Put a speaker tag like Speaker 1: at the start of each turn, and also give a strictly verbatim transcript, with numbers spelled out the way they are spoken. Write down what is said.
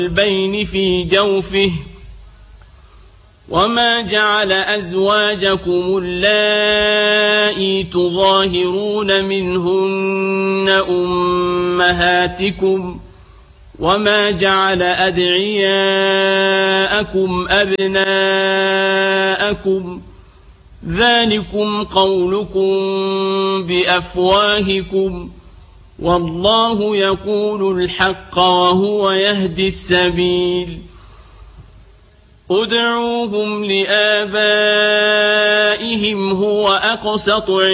Speaker 1: البين في جوفه وما جعل أزواجكم اللائي تظاهرون منهن أمهاتكم وما جعل أدعياءكم أبناءكم ذلكم قولكم بأفواهكم والله يقول الحق وهو يهدي السبيل ادعوهم لآبائهم هو أقسط